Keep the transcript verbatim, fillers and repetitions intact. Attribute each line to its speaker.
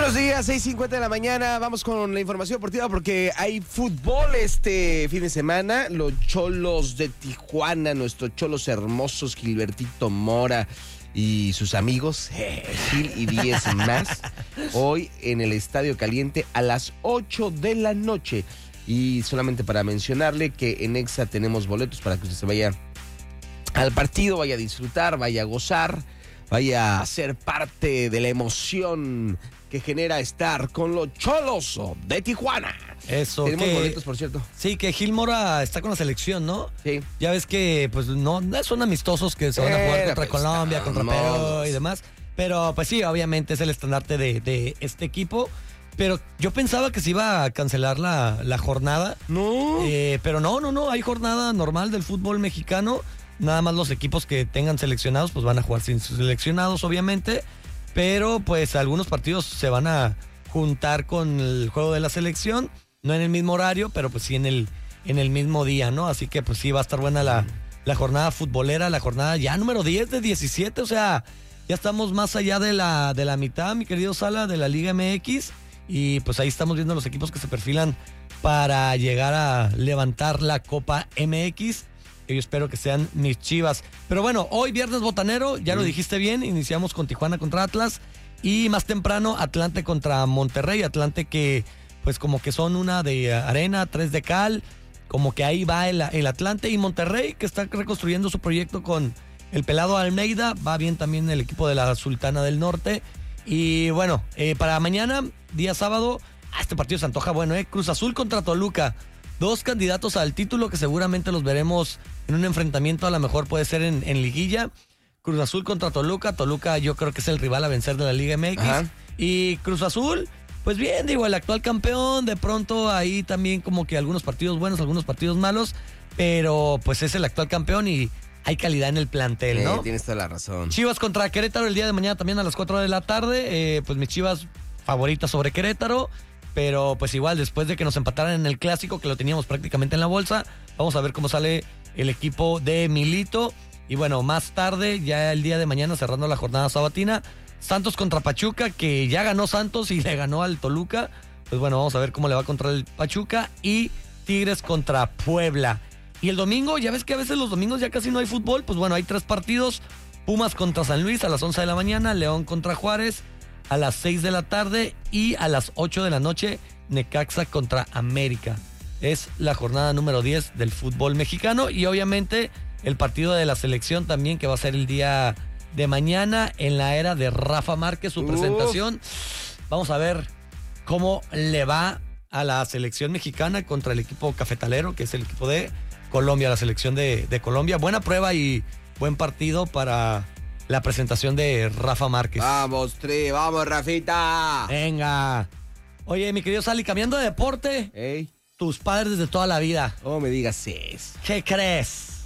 Speaker 1: Buenos días, seis cincuenta de la mañana. Vamos con la información deportiva porque hay fútbol este fin de semana. Los Cholos de Tijuana, nuestros Cholos hermosos, Gilbertito Mora y sus amigos, eh, Gil y diez más, hoy en el Estadio Caliente a las ocho de la noche. Y solamente para mencionarle que en Exa tenemos boletos para que usted se vaya al partido, vaya a disfrutar, vaya a gozar, vaya a ser parte de la emoción que genera estar con los Cholos de Tijuana.
Speaker 2: Eso.
Speaker 1: Tenemos
Speaker 2: que,
Speaker 1: boletos, por cierto.
Speaker 2: Sí, que Gil Mora está con la selección, ¿no?
Speaker 1: Sí.
Speaker 2: Ya ves que pues no son amistosos que se van a jugar
Speaker 1: Eh,
Speaker 2: contra
Speaker 1: pues,
Speaker 2: Colombia,
Speaker 1: no,
Speaker 2: contra
Speaker 1: no,
Speaker 2: Perú
Speaker 1: no.
Speaker 2: y demás. Pero pues sí, obviamente es el estandarte de, de este equipo. Pero yo pensaba que se iba a cancelar la, la jornada.
Speaker 1: No.
Speaker 2: Eh, pero no, no, no. Hay jornada normal del fútbol mexicano. Nada más los equipos que tengan seleccionados pues van a jugar sin sus seleccionados, obviamente. Pero pues algunos partidos se van a juntar con el juego de la selección. No en el mismo horario, pero pues sí en el, en el mismo día, ¿no? Así que pues sí va a estar buena la, la jornada futbolera, la jornada ya número diez de diecisiete. O sea, ya estamos más allá de la, de la mitad, mi querido Sala, de la Liga M X. Y pues ahí estamos viendo los equipos que se perfilan para llegar a levantar la Copa M X. Yo espero que sean mis Chivas. Pero bueno, hoy viernes botanero, ya lo dijiste bien, iniciamos con Tijuana contra Atlas. Y más temprano, Atlante contra Monterrey. Atlante que pues como que son una de arena, tres de cal. Como que ahí va el, el Atlante. Y Monterrey que está reconstruyendo su proyecto con el pelado Almeida. Va bien también el equipo de la Sultana del Norte. Y bueno, eh, para mañana, día sábado, ah, este partido se antoja bueno, ¿eh? Cruz Azul contra Toluca. Dos candidatos al título que seguramente los veremos en un enfrentamiento, a lo mejor puede ser en, en liguilla. Cruz Azul contra Toluca. Toluca yo creo que es el rival a vencer de la Liga M X. Ajá. Y Cruz Azul, pues bien, digo, el actual campeón. De pronto ahí también como que algunos partidos buenos, algunos partidos malos. Pero pues es el actual campeón y hay calidad en el plantel, ¿no?
Speaker 1: Sí, tienes toda la razón.
Speaker 2: Chivas contra Querétaro el día de mañana también a las cuatro de la tarde. Eh, pues mis Chivas favoritas sobre Querétaro. Pero pues igual después de que nos empataran en el clásico, que lo teníamos prácticamente en la bolsa, vamos a ver cómo sale el equipo de Milito. Y bueno, más tarde, ya el día de mañana, cerrando la jornada sabatina, Santos contra Pachuca, que ya ganó Santos y le ganó al Toluca. Pues bueno, vamos a ver cómo le va contra el Pachuca. Y Tigres contra Puebla. Y el domingo, ya ves que a veces los domingos ya casi no hay fútbol. Pues bueno, hay tres partidos. Pumas contra San Luis a las once de la mañana, León contra Juárez a las seis de la tarde y a las ocho de la noche, Necaxa contra América. Es la jornada número diez del fútbol mexicano y obviamente el partido de la selección también, que va a ser el día de mañana en la era de Rafa Márquez, su Uf. presentación. Vamos a ver cómo le va a la selección mexicana contra el equipo cafetalero, que es el equipo de Colombia, la selección de, de Colombia. Buena prueba y buen partido para la presentación de Rafa Márquez.
Speaker 1: Vamos, Tri, vamos, Rafita.
Speaker 2: Venga. Oye, mi querido Sally, cambiando de deporte.
Speaker 1: Ey.
Speaker 2: Tus padres de toda la vida.
Speaker 1: No me digas eso.
Speaker 2: ¿Qué crees?